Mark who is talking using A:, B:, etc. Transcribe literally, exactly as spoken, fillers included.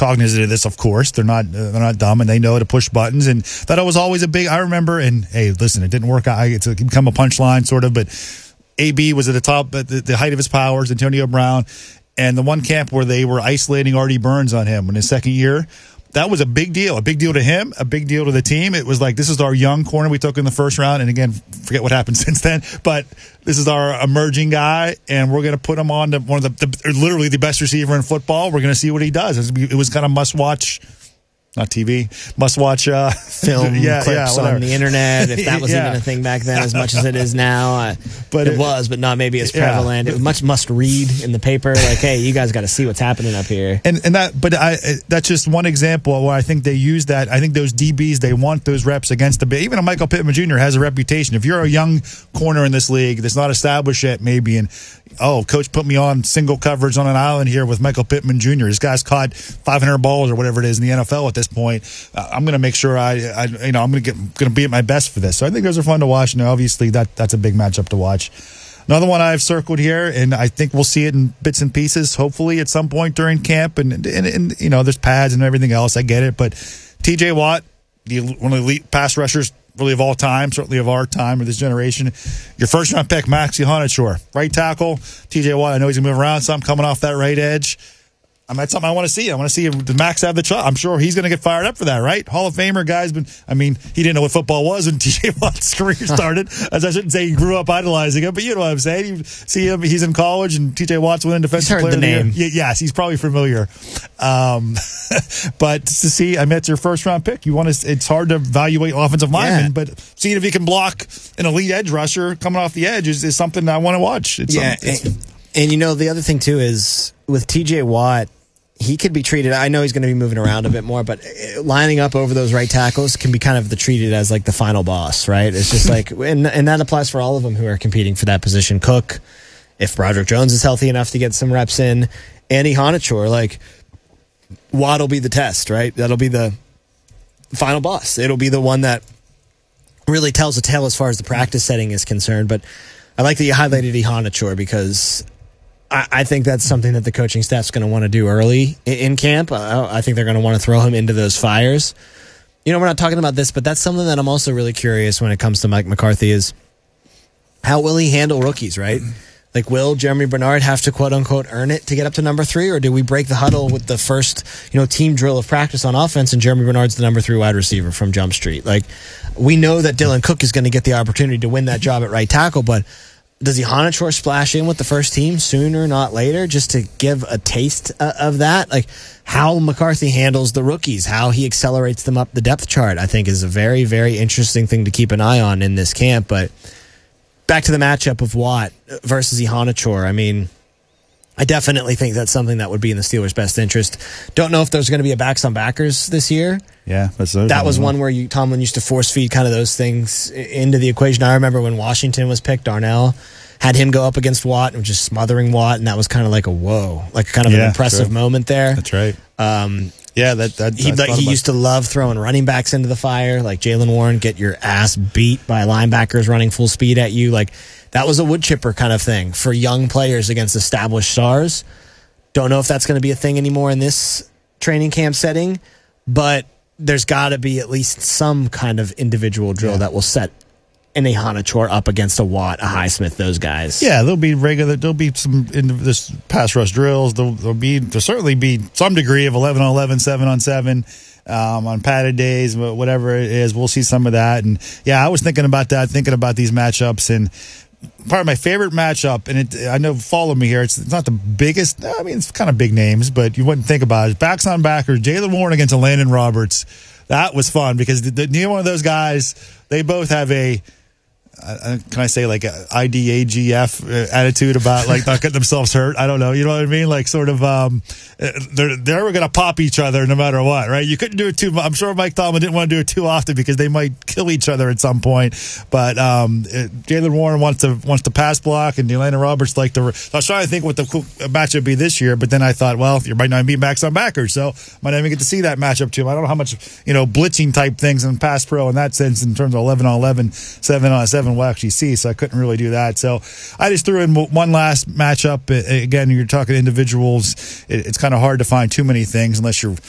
A: cognizant of this, of course. They're not uh, they're not dumb, and they know to push buttons. And that was always a big. I remember, and hey, listen, it didn't work out. It's become a punchline, sort of, but A B was at the top, at the, the height of his powers. Antonio Brown, and the one camp where they were isolating Artie Burns on him in his second year. That was a big deal. A big deal to him, a big deal to the team. It was like, this is our young corner we took in the first round. And again, forget what happened since then. But this is our emerging guy, and we're going to put him on to one of the, the literally the best receiver in football. We're going to see what he does. It was kind of must-watch. Not T V, must-watch uh,
B: film
A: yeah,
B: clips
A: yeah,
B: on the internet, if that was yeah. even a thing back then as much as it is now. Uh, but it, it was, but not maybe as prevalent. Yeah. It was much must-read in the paper, like, hey, you guys got to see what's happening up here. And and that, but I, that's just one example where I think they use that. I think those D Bs, they want those reps against the – even a Michael Pittman Junior has a reputation. If you're a young corner in this league that's not established yet maybe, and, oh, coach put me on single coverage on an island here with Michael Pittman Junior This guy's caught five hundred balls or whatever it is in the N F L at this point. Uh, I'm going to make sure I, I, you know, I'm going to get going to be at my best for this. So I think those are fun to watch. And obviously that that's a big matchup to watch. Another one I've circled here, and I think we'll see it in bits and pieces, hopefully at some point during camp. And and, and you know, there's pads and everything else. I get it, but T J Watt, the one of the elite pass rushers, really of all time, certainly of our time or this generation. Your first round pick, Maxi Honachor, right tackle. T J Watt, I know he's gonna move around some, coming off that right edge. I mean, that's something I want to see. I want to see if Max have the shot. I'm sure he's going to get fired up for that, right? Hall of Famer guy's been. I mean, he didn't know what football was when T J Watt's career started. As I shouldn't say he grew up idolizing it, but you know what I'm saying. You see him, he's in college, and T J Watt's winning defensive player of the year. Yeah, yes, he's probably familiar. Um, but to see, I mean, it's your first round pick. You want to. It's hard to evaluate offensive linemen, yeah. but seeing if he can block an elite edge rusher coming off the edge is, is something I want to watch. It's yeah,
A: it's,
B: and, and you know the other thing too is with T J Watt. He could be treated, I know he's going to be moving around a bit more, but lining up over those right tackles can be kind of the treated as like the final boss, right? It's just like, and, and that applies for all of them who are competing for that position. Cook, if Broderick Jones is healthy enough to get some reps in, Andy Honachor, like, Watt will be the test, right? That'll be the final boss. It'll be the one that really tells a tale as far as the practice setting is concerned. But I like that you highlighted Honachor because I think that's something that the coaching staff's going to want to do early in camp. I think they're going to want to throw him into those fires. You know, we're not talking about this, but that's something that I'm also really curious when it comes to Mike McCarthy is how will he handle rookies, right? Like, will Jeremy Bernard have to quote-unquote earn it to get up to number three, or do we break the huddle with the first, you know, team drill of practice on offense and Jeremy Bernard's the number three wide receiver from Jump Street? Like, we know that Dylan Cook is going to get the opportunity to win that job at right tackle, but does he Honachor splash in with the first team sooner, not later, just to give a taste uh, of that? Like, how McCarthy handles the rookies, how he accelerates them up the depth chart, I think is a very, very interesting thing to keep an eye on in this camp. But back to the matchup of Watt versus Honachor, I mean, I definitely think that's something that would be in the Steelers' best interest. Don't know if there's going to be a backs on backers this year.
A: Yeah, that's
B: that was one where you, Tomlin used to force feed kind of those things into the equation. I remember when Washington was picked, Darnell had him go up against Watt and was just smothering Watt, and that was kind of like a whoa, like kind of yeah, an impressive true. moment there.
A: That's right.
B: Um,
A: yeah, that, that
B: he, like, he used to love throwing running backs into the fire, like Jaylen Warren, get your ass beat by linebackers running full speed at you. Like, that was a wood chipper kind of thing for young players against established stars. Don't know if that's going to be a thing anymore in this training camp setting, but there's got to be at least some kind of individual drill yeah. that will set an Honachor up against a Watt, a Highsmith, those guys.
A: Yeah, there'll be regular. There'll be some in this pass rush drills. There'll, there'll be there'll certainly be some degree of eleven on eleven, seven on seven um, on padded days, whatever it is. We'll see some of that. And yeah, I was thinking about that, thinking about these matchups, and part of my favorite matchup, and it, I know, follow me here, it's, it's not the biggest, I mean, it's kind of big names, but you wouldn't think about it. Backs on backers, Jaylen Warren against Landon Roberts. That was fun because the, the, neither one of those guys, they both have a, Uh, can I say like a I D A G F attitude about like not getting themselves hurt? I don't know. You know what I mean? Like sort of, um, they're they're going to pop each other no matter what, right? You couldn't do it too much. I'm sure Mike Tomlin didn't want to do it too often because they might kill each other at some point. But um, Jaylen Warren wants to wants to pass block, and Landon Roberts like to. I was trying to think what the cool matchup would be this year, but then I thought, well, you might not be backs on backers, so might not even get to see that matchup too. I don't know how much you know blitzing type things in pass pro in that sense in terms of eleven on eleven, seven on seven. We'll actually see, so I couldn't really do that. So I just threw in one last matchup. Again, you're talking individuals. It's kind of hard to find too many things unless you're